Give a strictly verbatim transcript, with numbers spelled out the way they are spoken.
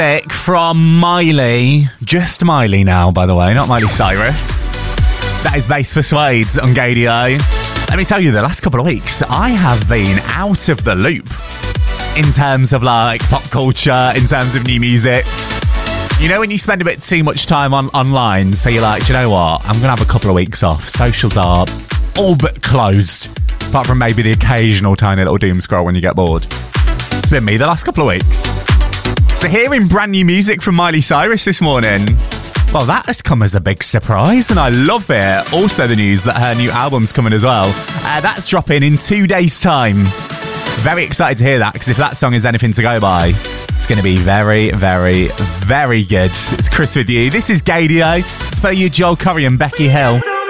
From Miley. Just Miley now, by the way, not Miley Cyrus. That is Bass Persuades on Gadio. Let me tell you, the last couple of weeks, I have been out of the loop in terms of like pop culture, in terms of new music. You know, when you spend a bit too much time on online, so you're like, do you know what? I'm going to have a couple of weeks off. Socials are all but closed, apart from maybe the occasional tiny little doom scroll when you get bored. It's been me the last couple of weeks. So hearing brand new music from Miley Cyrus this morning, well, that has come as a big surprise, and I love it. Also the news that her new album's coming as well. Uh, that's dropping in two days' time. Very excited to hear that, because if that song is anything to go by, it's going to be very, very, very good. It's Chris with you. This is Gadio. It's by you, Joel Curry and Becky Hill.